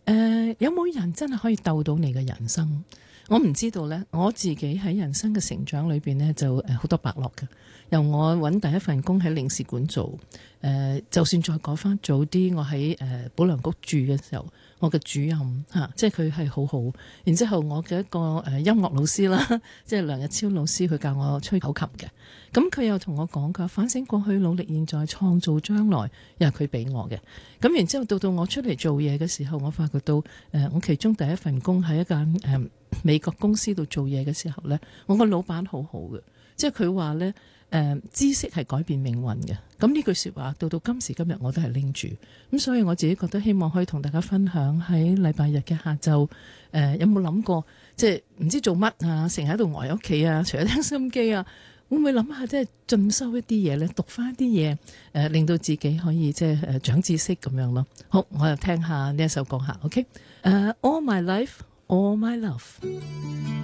有冇人真係可以鬥到你嘅人生？我唔知道呢。我自己喺人生嘅成長裏邊呢，就好多伯樂嘅。由我揾第一份工喺領事館做，就算再講翻早啲，我喺保良局住嘅時候，我嘅主任即係佢係好好。然之後我嘅一個音樂老師啦，即係梁日超老師，佢教我吹口琴嘅。咁佢又同我講，佢話反省過去，努力現在，創造將來，又係佢俾我嘅。咁然之後到我出嚟做嘢嘅時候，我發覺到我其中第一份工喺一間美國公司度做嘢嘅時候呢，我個老闆好好嘅，即係佢話呢，知識係改變命運嘅。咁呢句說話到今時今日我都係拎住。咁所以我自己覺得希望可以同大家分享喺禮拜日嘅下晝，有冇諗過即係唔知做乜啊，成日喺度呆喺屋企啊，除咗聽收音機啊，會唔會諗下即係進修一啲嘢咧，讀翻一啲嘢，令到自己可以即係長知識咁樣咯。好，我又聽下呢一首歌下 OK，All My Life All My Love。